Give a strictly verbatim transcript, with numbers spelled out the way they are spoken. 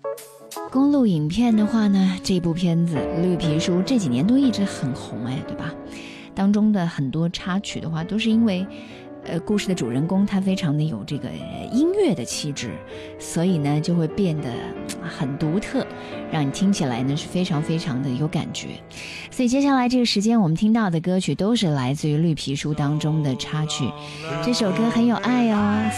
公路影片的话呢，这部片子《绿皮书》这几年都一直很红哎，对吧？当中的很多插曲的话，都是因为呃，故事的主人公他非常的有这个音乐的气质，所以呢就会变得很独特，让你听起来呢是非常非常的有感觉。所以接下来这个时间我们听到的歌曲都是来自于绿皮书当中的插曲，这首歌很有爱哦。